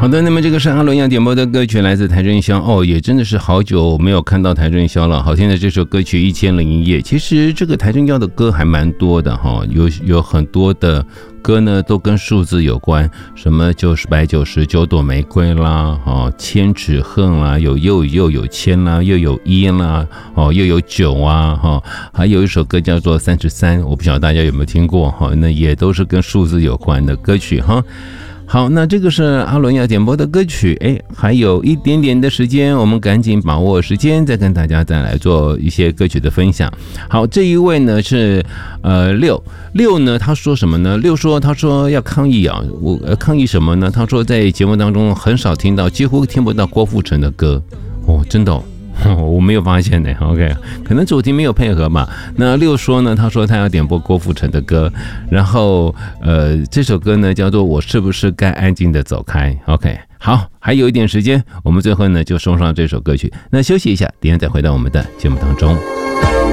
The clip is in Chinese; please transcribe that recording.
好的，那么这个是阿伦要点播的歌曲，来自邰正宵哦，也真的是好久没有看到邰正宵了。好听的这首歌曲《1001夜》，其实这个邰正宵的歌还蛮多的哈，有很多的歌呢都跟数字有关，什么999朵玫瑰啦，千纸鹤啦，又有千啦，又有一啦，又有9啊，还有一首歌叫做33，我不晓得大家有没有听过哈，那也都是跟数字有关的歌曲哈。好，那这个是阿伦要点播的歌曲，还有一点点的时间，我们赶紧把握时间，再跟大家再来做一些歌曲的分享。好，这一位呢是六呢，他说什么呢？他说要抗议啊，抗议什么呢？他说在节目当中很少听到，几乎听不到郭富城的歌哦，真的哦。我没有发现呢 ，OK， 可能主题没有配合嘛。那六说呢，他说他要点播郭富城的歌，然后这首歌呢叫做《我是不是该安静的走开》，OK， 好，还有一点时间，我们最后呢就送上这首歌曲。那休息一下，等一下再回到我们的节目当中。